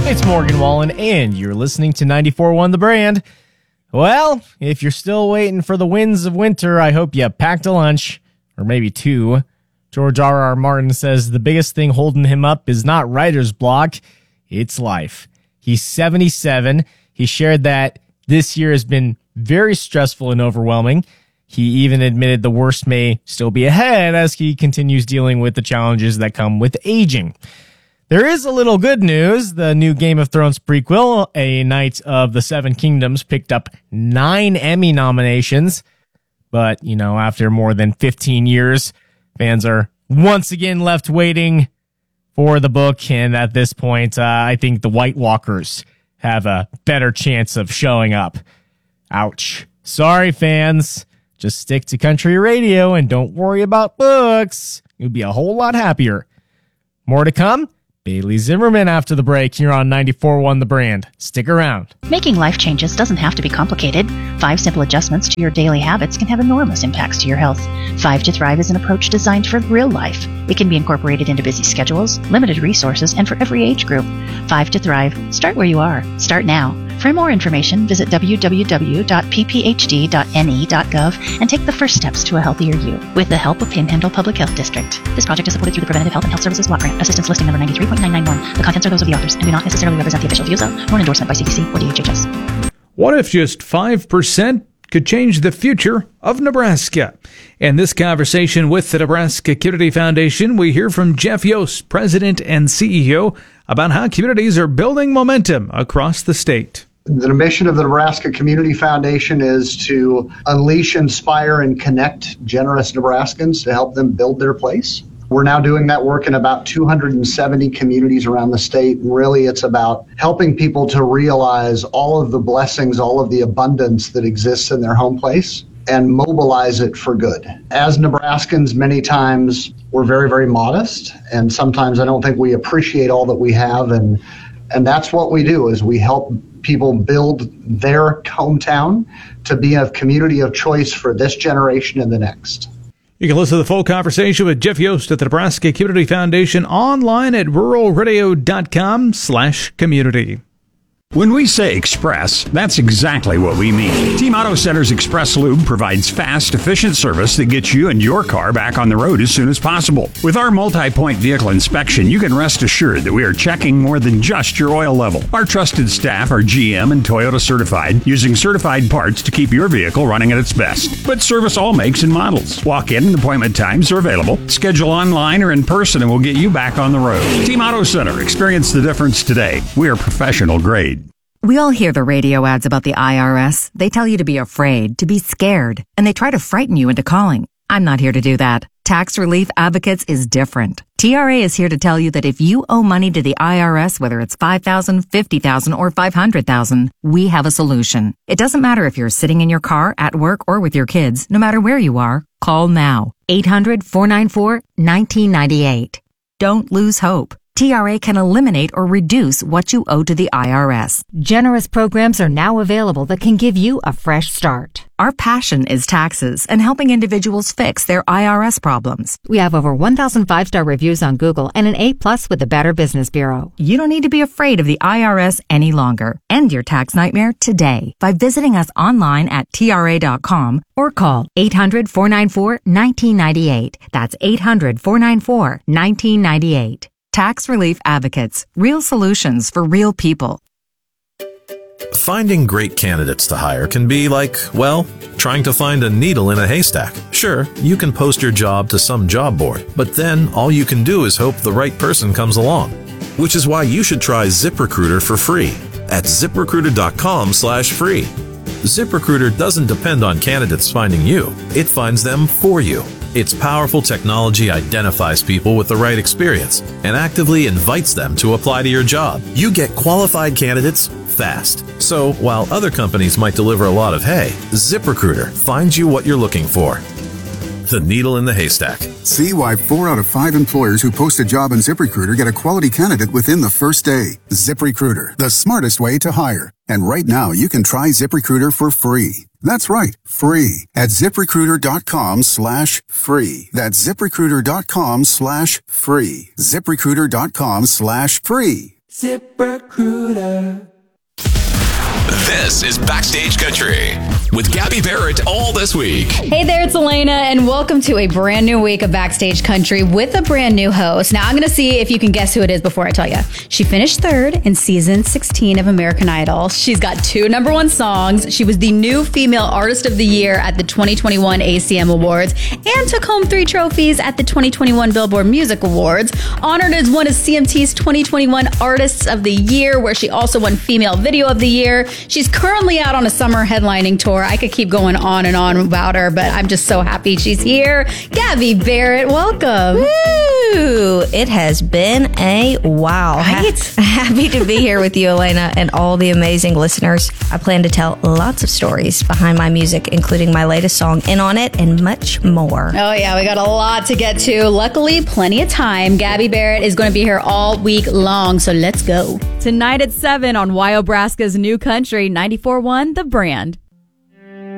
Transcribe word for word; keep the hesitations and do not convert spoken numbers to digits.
It's Morgan Wallen, and you're listening to ninety-four point one The Brand. Well, if you're still waiting for the winds of winter, I hope you packed a lunch, or maybe two. George R. R. Martin says the biggest thing holding him up is not writer's block, it's life. He's seventy-seven. He shared that this year has been very stressful and overwhelming. He even admitted the worst may still be ahead as he continues dealing with the challenges that come with aging. There is a little good news. The new Game of Thrones prequel, A Knight of the Seven Kingdoms, picked up nine Emmy nominations. But, you know, after more than fifteen years, fans are once again left waiting for the book. And at this point, uh, I think the White Walkers have a better chance of showing up. Ouch. Sorry, fans. Just stick to country radio and don't worry about books. You'll be a whole lot happier. More to come. Bailey Zimmerman after the break here on ninety-four point one The Brand. Stick around. Making life changes doesn't have to be complicated. Five simple adjustments to your daily habits can have enormous impacts to your health. Five to Thrive is an approach designed for real life. It can be incorporated into busy schedules, limited resources, and for every age group. Five to Thrive. Start where you are. Start now. For more information, visit w w w dot p p h d dot n e dot gov and take the first steps to a healthier you with the help of Panhandle Public Health District. This project is supported through the Preventative Health and Health Services Block Grant. Assistance listing number ninety-three point nine nine one. The contents are those of the authors and do not necessarily represent the official views of nor an endorsement by C D C or D H H S. What if just five percent could change the future of Nebraska? In this conversation with the Nebraska Community Foundation, we hear from Jeff Yost, President and C E O, about how communities are building momentum across the state. The mission of the Nebraska Community Foundation is to unleash, inspire, and connect generous Nebraskans to help them build their place. We're now doing that work in about two hundred seventy communities around the state. And really, it's about helping people to realize all of the blessings, all of the abundance that exists in their home place and mobilize it for good. As Nebraskans, many times we're very, very modest. And sometimes I don't think we appreciate all that we have. And, and that's what we do, is we help people build their hometown to be a community of choice for this generation and the next. You can listen to the full conversation with Jeff Yost at the Nebraska Community Foundation online at rural radio dot com slash community. When we say express, that's exactly what we mean. Team Auto Center's Express Lube provides fast, efficient service that gets you and your car back on the road as soon as possible. With our multi-point vehicle inspection, you can rest assured that we are checking more than just your oil level. Our trusted staff are G M and Toyota certified, using certified parts to keep your vehicle running at its best. But service all makes and models. Walk-in and appointment times are available. Schedule online or in person and we'll get you back on the road. Team Auto Center. Experience the difference today. We are professional grade. We all hear the radio ads about the I R S. They tell you to be afraid, to be scared, and they try to frighten you into calling. I'm not here to do that. Tax Relief Advocates is different. T R A is here to tell you that if you owe money to the I R S, whether it's five thousand dollars, fifty thousand dollars, or five hundred thousand dollars, we have a solution. It doesn't matter if you're sitting in your car, at work, or with your kids. No matter where you are, call now. eight hundred, four nine four, one nine nine eight. Don't lose hope. T R A can eliminate or reduce what you owe to the I R S. Generous programs are now available that can give you a fresh start. Our passion is taxes and helping individuals fix their I R S problems. We have over one thousand five-star reviews on Google and an A plus with the Better Business Bureau. You don't need to be afraid of the I R S any longer. End your tax nightmare today by visiting us online at T R A dot com or call eight hundred, four nine four, one nine nine eight. That's eight hundred, four nine four, one nine nine eight. Tax Relief Advocates. Real solutions for real people. Finding great candidates to hire can be like, well, trying to find a needle in a haystack. Sure, you can post your job to some job board, but then all you can do is hope the right person comes along. Which is why you should try ZipRecruiter for free at zip recruiter dot com slash free. ZipRecruiter doesn't depend on candidates finding you. It finds them for you. Its powerful technology identifies people with the right experience and actively invites them to apply to your job. You get qualified candidates fast. So while other companies might deliver a lot of hay, ZipRecruiter finds you what you're looking for. The needle in the haystack. See why four out of five employers who post a job on ZipRecruiter get a quality candidate within the first day. ZipRecruiter, the smartest way to hire. And right now, you can try ZipRecruiter for free. That's right, free at zip recruiter dot com slash free. That's zip recruiter dot com slash free. zip recruiter dot com slash free. ZipRecruiter. This is Backstage Country with Gabby Barrett all this week. Hey there, it's Elena, and welcome to a brand new week of Backstage Country with a brand new host. Now, I'm going to see if you can guess who it is before I tell you. She finished third in season sixteen of American Idol. She's got two number one songs. She was the new Female Artist of the Year at the twenty twenty-one A C M Awards and took home three trophies at the twenty twenty-one Billboard Music Awards. Honored as one of C M T's twenty twenty-one Artists of the Year, where she also won Female Video of the Year. She's currently out on a summer headlining tour. I could keep going on and on about her, but I'm just so happy she's here. Gabby Barrett, welcome. Woo! It has been a while. Right? Ha- happy to be here with you, Elena, and all the amazing listeners. I plan to tell lots of stories behind my music, including my latest song, In On It, and much more. Oh, yeah, we got a lot to get to. Luckily, plenty of time. Gabby Barrett is going to be here all week long, so let's go. Tonight at seven on Wyobraska's New Country, ninety-four point one The Brand.